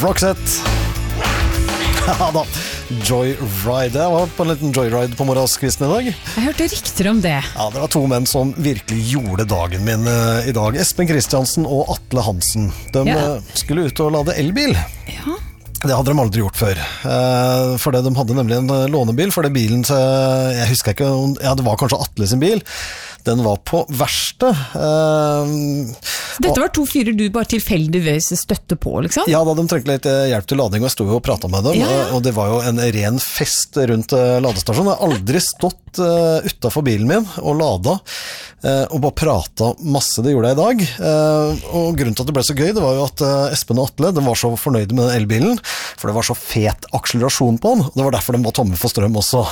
Roxette. Ja da, Joyride. Jeg var på en liten joyride på morgenskvisten i dag. Jeg hørte rykter om det. Ja, det var to menn som virkelig gjorde dagen min i dag. Espen Kristiansen og Atle Hansen. De skulle ut og lade elbil. Ja. Det hadde de aldri gjort før. For de hadde nemlig en lånebil, for det bilen, jeg husker ikke, det var kanskje Atle sin bil. Den var på verksted. Dette var to fyrer du bare tilfeldigvis støtte på, liksom? Ja, da de trengte litt hjelp til lading, og jeg stod jo og pratet med dem, og det var jo en ren fest rundt ladestasjonen. Jeg har aldri stått utenfor bilen min og lada, og bare pratet masse. Det gjorde jeg i dag. Og grunnen til at det ble så gøy, det var jo at Espen og Atle, de var så fornøyde med elbilen, for det var så fet akselerasjon på den, og det var derfor de var tomme for strøm også.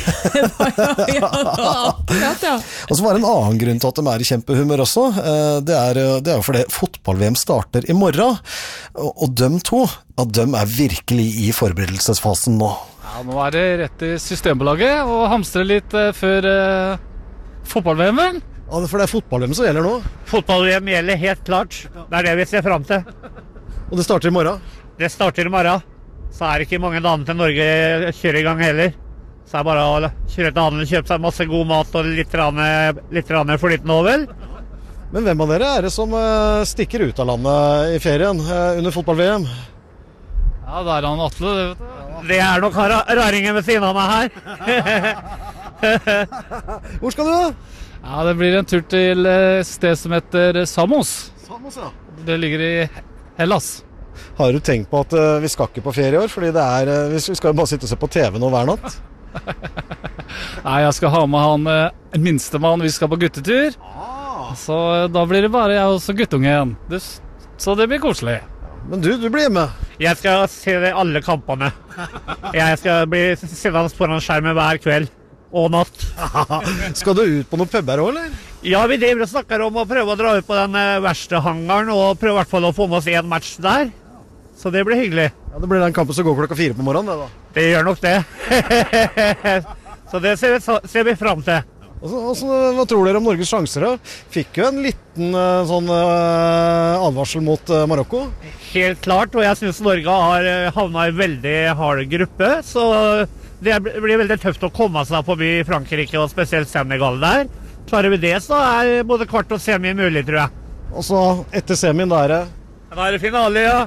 Og så var det en annen grunn til at de i kjempehumør også. Det er jo fordi fotball-VM starter i morgen, og de to, de virkelig i forberedelsesfasen nå. Ja, nå det rett i Systembolaget, og hamstre litt før fotball-VM, vel? Ja, for det fotball-VM som gjelder nå. Fotball-VM gjelder helt klart. Det det vi ser frem til. Og det starter i morgen? Det starter i morgen. Så det ikke mange dager til Norge kjører i gang heller. Så det bare å kjøre til handel, kjøpe seg masse god mat og litt for litt nå, vel? Men hvem av dere det som stikker ut av landet i ferien under fotball-VM? Ja, det han Atle, det vet du. Det nok raringen ved siden av meg her. Hvor skal du da? Ja, det blir en tur til et sted som heter Samos. Samos, ja. Det ligger i Hellas. Har du tenkt på at vi skal ikke på ferie i år? Fordi vi skal jo bare sitte og se på TV nå hver natt. Nei, jeg skal ha med han minstemann. Vi skal på guttetur. Så da blir det bare jeg og så guttungen. Så det blir koselig. Men du blir med. Jeg skal se alle kampene. Jeg skal bli sittende foran skjermen hver kveld og natt. Skal du ut på noen pubber også, eller? Ja, vi driver og snakker om å prøve å dra ut på den verkstedhangaren og prøve i hvert fall å få med oss en match der. Så det blir hyggelig. Ja, det blir den kampen som går 4:00 på morgenen, det da. Det gjør nok det. Så det ser vi frem til. Hva tror dere om Norges sjanser da? Fikk jo en liten sånn advarsel mot Marokko. Helt klart, og jeg synes Norge har havnet i en veldig hard gruppe, så det blir veldig tøft å komme seg forbi Frankrike og spesielt Senegal der. Klarer vi det, så både kvart og semi mulig, tror jeg. Og så etter semien da det? Da det finale, ja.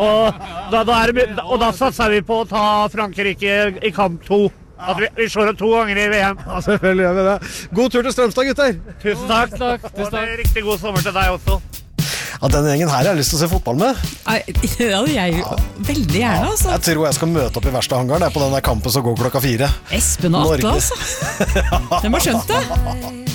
Og da satser vi på å ta Frankrike i kamp 2. At vi slår dem 2 ganger i VM. Ja, selvfølgelig gjør vi det. God tur til Strømstad, gutter. Tusen takk. Og det riktig god sommer til deg også. Ja, denne gjengen her har jeg lyst til å se fotball med. Det hadde jeg veldig gjerne, altså. Jeg tror jeg skal møte opp i verkstedhangaren på denne kampen som går 4:00. Espen og Atle, altså. De har skjønt det.